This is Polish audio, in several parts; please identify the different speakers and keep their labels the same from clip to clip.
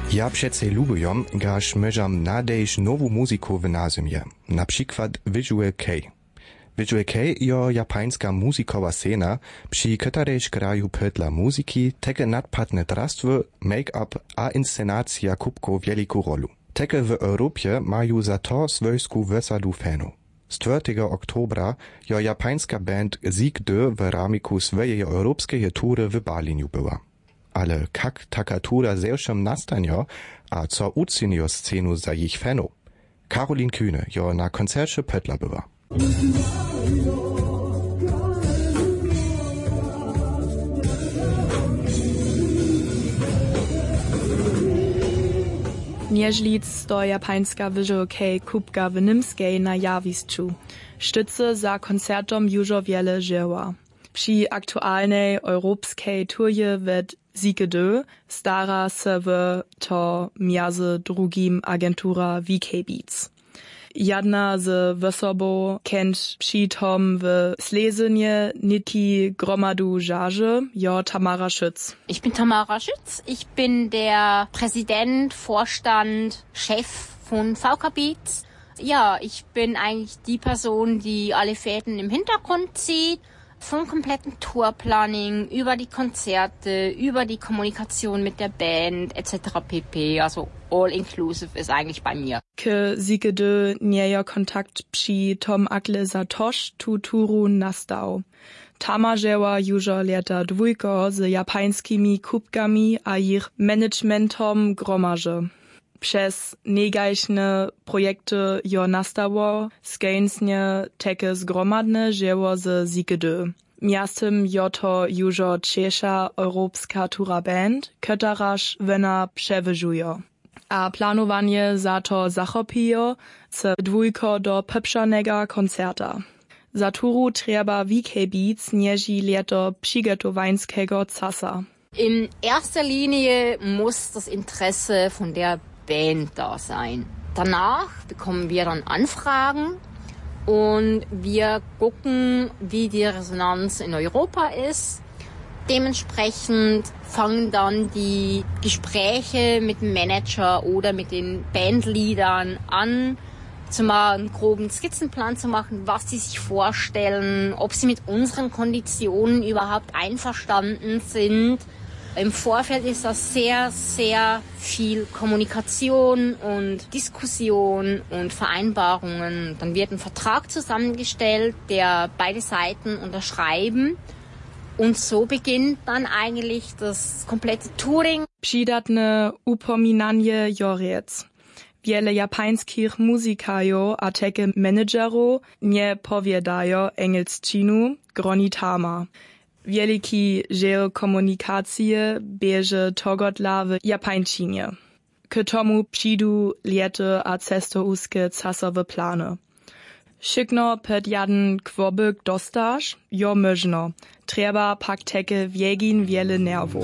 Speaker 1: Ja přece lubujom, gaž możam nadejść nową muzyku w nazymie, na przykład Visual K. Visual K jo japańska muzikowa scena, przy którejż grają pytla muzyki, teke nadpadne drastwo, make-up a inscenacja kubko wielką rolu. Teke w Europie mają za to swojską wysadu fanów. Z 4. oktobra jo japańska band Sieg D w ramiku swojej europejskiej tury w Berlinu była. Ale kak taka tura zewszem nastanie, a co ucenio scenu za ich fanów? Karolin Kühne jo na koncercie pytla była.
Speaker 2: Niežlic do japańska Visual K kubka w Nimskiej na jawisczu. Sztyce za koncertom jużo wiele żyła. Przy aktualnej europejskiej turze wird Sieg D stara se w to między drugim agentura VK Beats. Jedna z wysobą kent przy tom w Slezenie nitki gromadu żarze, jo Tamara Schütz.
Speaker 3: Ich bin Tamara Schütz. Ich bin der Präsident, Vorstand, Chef von VK Beats. Ja, ich bin eigentlich die Person, die alle Fäden im Hintergrund zieht. Vom kompletten Tourplanning, über die Konzerte, über die Kommunikation mit der Band etc. pp. Also all inclusive ist eigentlich bei mir.
Speaker 2: K Sieg D niejo kontakt przy tom akle za toż tu turu nastał. Tama dzieła jużo lata dwójko z japańskimi kubkami a ich managementom gromarze. Przez negajszne projekty jo nastało skejnsnie teke zgromadne dzieło z Sieg D. Miastem jo to jużo trzesza europejska tura band, któraż wena przewyżujo. A planowanie za to zachopijo z dwójko do pepszanego koncerta. Za turu trzeba VK Beats nieži leto przygotowańskiego casa.
Speaker 3: In erster Linie muss das Interesse von der Band da sein. Danach bekommen wir dann Anfragen und wir gucken, wie die Resonanz in Europa ist. Dementsprechend fangen dann die Gespräche mit dem Manager oder mit den Bandleadern an, mal einen groben Skizzenplan zu machen, was sie sich vorstellen, ob sie mit unseren Konditionen überhaupt einverstanden sind. Im Vorfeld ist das sehr, sehr viel Kommunikation und Diskussion und Vereinbarungen. Dann wird ein Vertrag zusammengestellt, der beide Seiten unterschreiben. Und so beginnt dann eigentlich das komplette Touring.
Speaker 2: Przydatne upominanie jorec. Wiele japańskich muzikajo a teke menedżero nie powiedajo engelszczynu gronitama. Wielki dziel komunikacji bierze togodla w japańczynie. K tomu przyjdu liety a cestouskie casowe plany. Szykno ped jaden kwobyk dostasz, jo myżno. Trzeba pak teke wiegin wiele nerwu.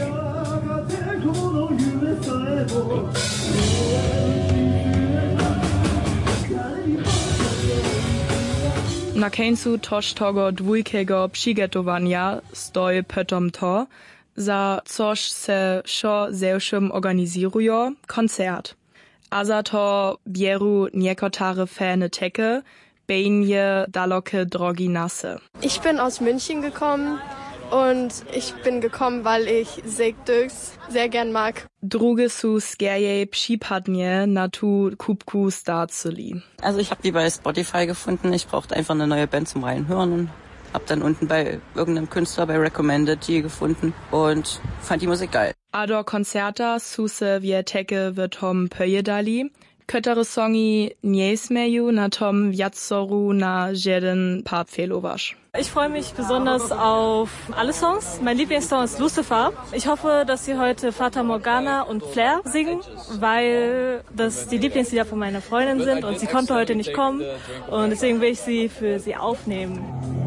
Speaker 2: Na końcu toż tego dwójkiego przygotowania stoi potom to, za coś se szo zewszym organizują koncert. A za to bieru niekotare fane teke, bejnie daloke drogi nasse.
Speaker 4: Ich bin aus München gekommen und ich bin gekommen, weil ich Sieg D sehr gern mag.
Speaker 2: Druge su skerje przypadnie na tu kubku startzuli.
Speaker 5: Also ich habe die bei Spotify gefunden. Ich brauchte einfach eine neue Band zum Reinhören und habe dann unten bei irgendeinem Künstler bei Recommended die gefunden und fand die Musik geil.
Speaker 2: Ado koncerta su se wie teke w tom pöjedali. Kötere songi nie smeju na tom viazzoru na jeden part felowasz.
Speaker 6: Ich freue mich besonders auf alle Songs. Mein Lieblingssong ist Lucifer. Ich hoffe, dass Sie heute Fata Morgana und Flair singen, weil das die Lieblingslieder von meiner Freundin sind und sie konnte heute nicht kommen und deswegen will ich sie für sie aufnehmen.